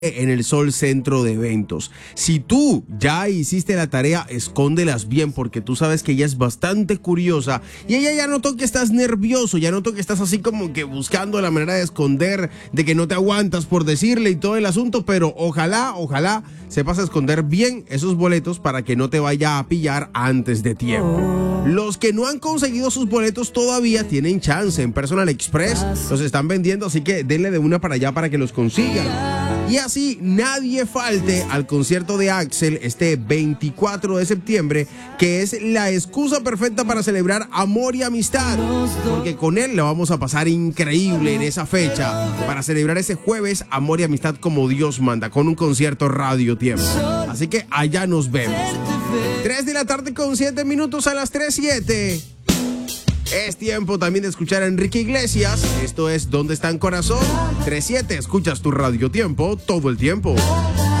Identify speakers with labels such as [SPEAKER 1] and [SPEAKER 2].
[SPEAKER 1] en el Sol Centro de Eventos. Si tú ya hiciste la tarea, escóndelas bien, porque tú sabes que ella es bastante curiosa y ella ya notó que estás nervioso, ya notó que estás así como que buscando la manera de esconder, de que no te aguantas por decirle y todo el asunto, pero ojalá sepas esconder bien esos boletos para que no te vaya a pillar antes de tiempo. Los que no han conseguido sus boletos todavía tienen chance. En Personal Express los están vendiendo, así que denle de una para allá para que los consigan. Y así nadie falte al concierto de Axel este 24 de septiembre, que es la excusa perfecta para celebrar amor y amistad, porque con él la vamos a pasar increíble en esa fecha, para celebrar ese jueves amor y amistad como Dios manda, con un concierto Radio Tiempo. Así que allá nos vemos. 3 de la tarde con 7 minutos, a las 3:07. Es tiempo también de escuchar a Enrique Iglesias. Esto es ¿Dónde está el corazón? 3:07, escuchas tu Radio Tiempo todo el tiempo.